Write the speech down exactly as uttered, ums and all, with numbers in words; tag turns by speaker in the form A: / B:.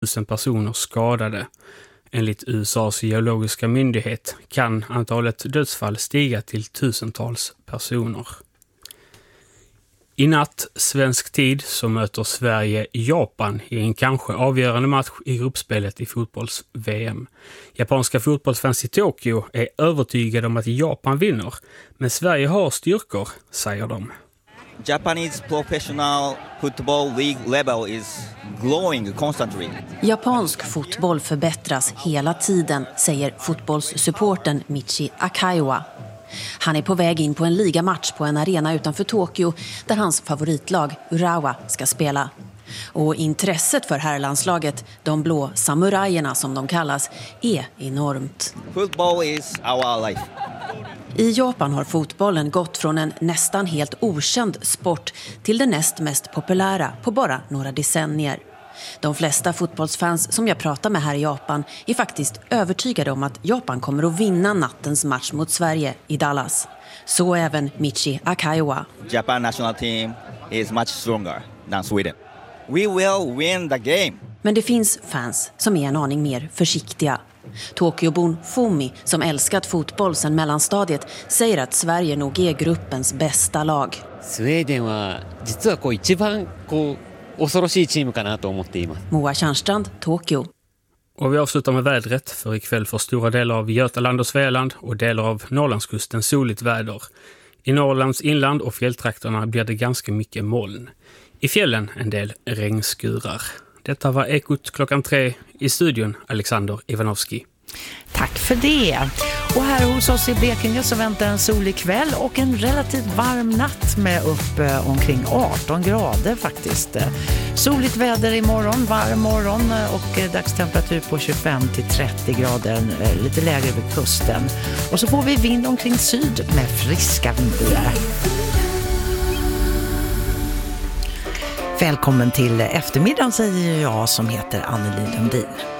A: tusen personer skadade. Enligt U S A:s geologiska myndighet kan antalet dödsfall stiga till tusentals personer. I natt, svensk tid, så möter Sverige Japan i en kanske avgörande match i gruppspelet i fotbolls-V M. Japanska fotbollsfans i Tokyo är övertygade om att Japan vinner, men Sverige har styrkor, säger de.
B: Japanese professional football league level is growing constantly.
C: Japansk fotboll förbättras hela tiden, säger fotbollssupporten Michi Akaiwa. Han är på väg in på en ligamatch på en arena utanför Tokyo där hans favoritlag Urawa ska spela. Och intresset för herrlandslaget, de blå samurajerna som de kallas, är enormt.
B: Football is our life.
C: I Japan har fotbollen gått från en nästan helt okänd sport till den näst mest populära på bara några decennier. De flesta fotbollsfans som jag pratar med här i Japan är faktiskt övertygade om att Japan kommer att vinna nattens match mot Sverige i Dallas. Så även Michi Akaiwa.
B: Japan national team is much stronger than Sweden. We will win the game.
C: Men det finns fans som är en aning mer försiktiga. Tokyobon Fumi, som älskat fotboll sedan mellanstadiet, säger att Sverige nog är gruppens bästa lag.
D: Sweden var 実はこう一番こう恐ろしいチームかなと思っています。
C: Moa Tjärnstrand, Tokyo.
A: Och vi avslutar med vädret, för ikväll får stora delar av Götaland och Svealand och delar av Norrlandskusten soligt väder. I Norrlands inland och fjälltrakterna blir det ganska mycket moln. I fjällen en del regnskurar. Detta var Ekot klockan tre, i studion Alexander Ivanovski.
E: Tack för det. Och här hos oss i Blekinge så väntar en solig kväll och en relativt varm natt med upp eh, omkring arton grader faktiskt. Soligt väder imorgon, varm morgon och eh, dagstemperatur på tjugofem till trettio grader, eh, lite lägre vid kusten. Och så får vi vind omkring syd med friska vindar. Välkommen till eftermiddagen, säger jag som heter Anneli Lundin.